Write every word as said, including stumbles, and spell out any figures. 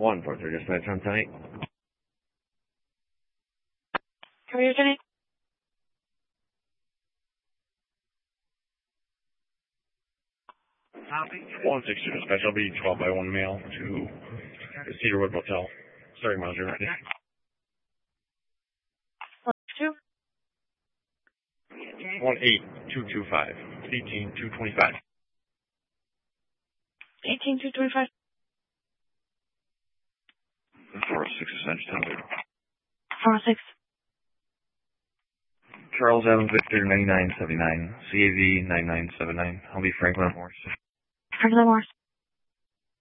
one four three dispatch on site. Can you Jenny? one six two dispatch, I'll be twelve by one mail to the Cedarwood Motel. Sorry, miles you're ready. Two? one eight two two five, eighteen two twenty-five. eighteen two twenty-five. four oh six Essential. four oh six. Charles Evans Victor ninety-nine seventy-nine, C A V nine nine seven nine. I'll be Franklin Morris. Franklin Morris.